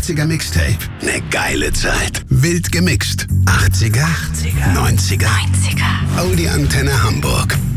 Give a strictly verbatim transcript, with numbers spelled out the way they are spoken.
achtziger Mixtape. Ne geile Zeit. Wild gemixt. achtziger, achtziger, neunziger. neunziger. Audi Antenne Hamburg.